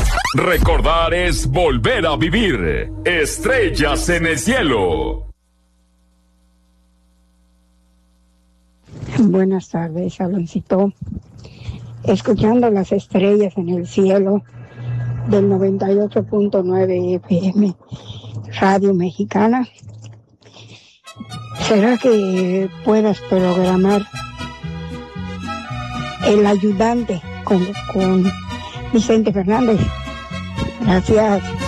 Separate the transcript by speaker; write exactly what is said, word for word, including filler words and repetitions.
Speaker 1: Recordar es volver a vivir. Estrellas en el cielo.
Speaker 2: Buenas tardes, Aloncito. Escuchando las estrellas en el cielo del noventa y ocho punto nueve F M, Radio Mexicana. ¿Será que puedas programar El Ayudante con, con Vicente Fernández? Gracias.